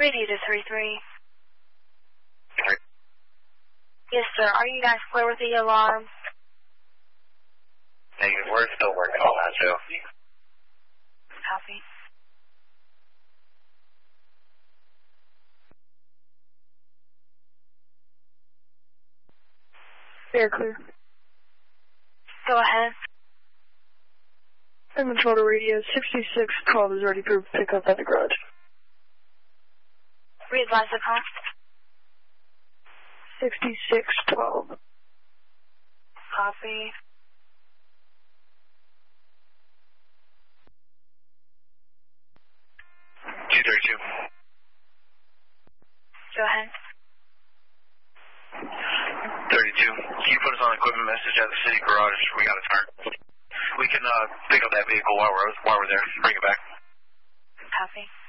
Radio to 33. Yes, sir. Are you guys clear with the alarm? Negative. We're still working on that, Joe. Copy. Air clear. Go ahead. Edmonds Motor Radio 6612 is ready for pickup at the garage. Readvise the call. 6612. Copy. Two. Go ahead. 32. Can you put us on equipment message at the city garage? We got a turn. We can pick up that vehicle while we're there. Bring it back. Copy.